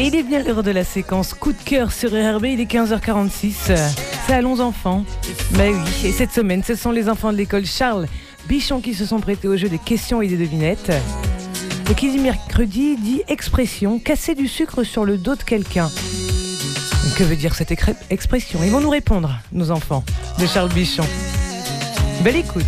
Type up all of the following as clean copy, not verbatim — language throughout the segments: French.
Il est bien l'heure de la séquence coup de cœur sur RRB, il est 15h46. C'est Allons enfants. Ben oui, et cette semaine, ce sont les enfants de l'école Charles Bichon qui se sont prêtés au jeu des questions et des devinettes. Et qui dit mercredi dit expression, casser du sucre sur le dos de quelqu'un. Que veut dire cette expression? Ils vont nous répondre, nos enfants de Charles Bichon. Belle écoute.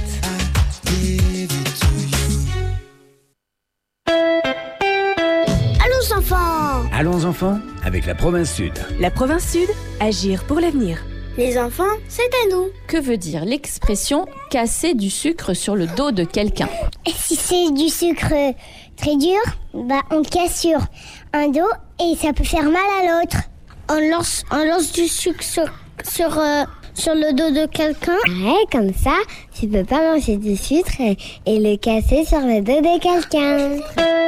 Allons enfants! Allons enfants, avec la province Sud. La province Sud, agir pour l'avenir. Les enfants, c'est à nous. Que veut dire l'expression « casser du sucre sur le dos de quelqu'un » ? Et si c'est du sucre très dur, on casse sur un dos et ça peut faire mal à l'autre. On lance du sucre sur le dos de quelqu'un. Ouais, comme ça, tu peux pas manger du sucre et le casser sur le dos de quelqu'un.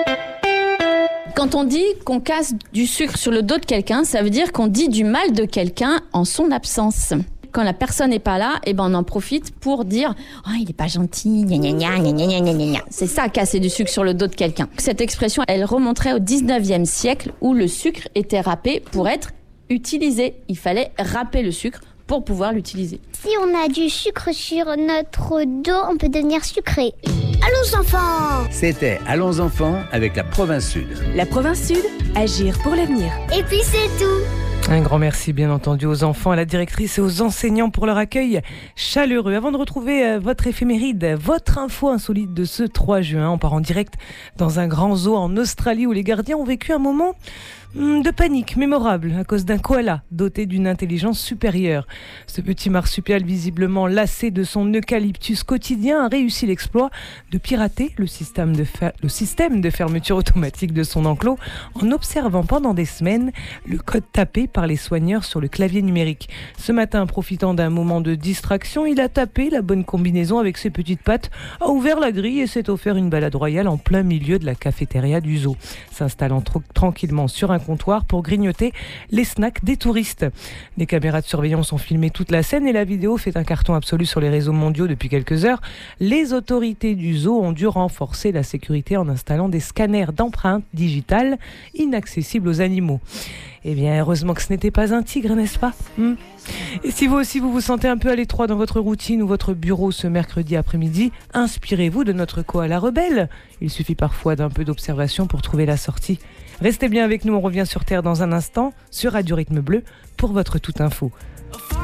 Quand on dit qu'on casse du sucre sur le dos de quelqu'un, ça veut dire qu'on dit du mal de quelqu'un en son absence. Quand la personne n'est pas là, on en profite pour dire « Oh, il n'est pas gentil, gna gna gna gna gna gna gna gna ». C'est ça, casser du sucre sur le dos de quelqu'un. Cette expression, elle remonterait au 19e siècle où le sucre était râpé pour être utilisé. Il fallait râper le sucre pour pouvoir l'utiliser. Si on a du sucre sur notre dos, on peut devenir sucré. Allons enfants! C'était Allons enfants, avec la province Sud. La province Sud, agir pour l'avenir. Et puis c'est tout! Un grand merci bien entendu aux enfants, à la directrice et aux enseignants pour leur accueil chaleureux. Avant de retrouver votre éphéméride, votre info insolite de ce 3 juin, on part en direct dans un grand zoo en Australie où les gardiens ont vécu un moment de panique mémorable à cause d'un koala doté d'une intelligence supérieure. Ce petit marsupial visiblement lassé de son eucalyptus quotidien a réussi l'exploit de pirater le système de fermeture automatique de son enclos en observant pendant des semaines le code tapé par les soigneurs sur le clavier numérique. Ce matin, profitant d'un moment de distraction, il a tapé la bonne combinaison avec ses petites pattes, a ouvert la grille et s'est offert une balade royale en plein milieu de la cafétéria du zoo, s'installant tranquillement sur un comptoir pour grignoter les snacks des touristes. Les caméras de surveillance ont filmé toute la scène et la vidéo fait un carton absolu sur les réseaux mondiaux depuis quelques heures. Les autorités du zoo ont dû renforcer la sécurité en installant des scanners d'empreintes digitales inaccessibles aux animaux. Eh bien, heureusement que ce n'était pas un tigre, n'est-ce pas ? Et si vous aussi, vous vous sentez un peu à l'étroit dans votre routine ou votre bureau ce mercredi après-midi, inspirez-vous de notre koala rebelle. Il suffit parfois d'un peu d'observation pour trouver la sortie. Restez bien avec nous, on revient sur Terre dans un instant, sur Radio Rythme Bleu, pour votre toute info.